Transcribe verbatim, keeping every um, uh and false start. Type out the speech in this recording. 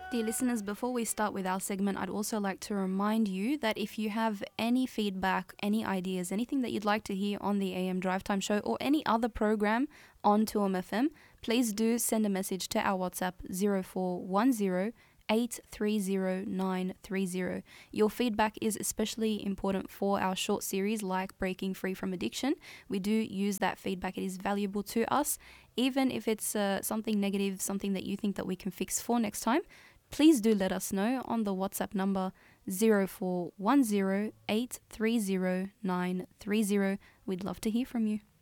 Dear listeners, before we start with our segment, I'd also like to remind you that if you have any feedback, any ideas, anything that you'd like to hear on the A M Drive Time Show or any other program on two M F M, please do send a message to our WhatsApp zero four one zero eight three zero nine three zero. Your feedback is especially important for our short series like Breaking Free from Addiction. We do use that feedback. It is valuable to us. Even if it's uh, something negative, something that you think that we can fix for next time, please do let us know on the WhatsApp number zero four one zero eight three zero nine three zero. We'd love to hear from you.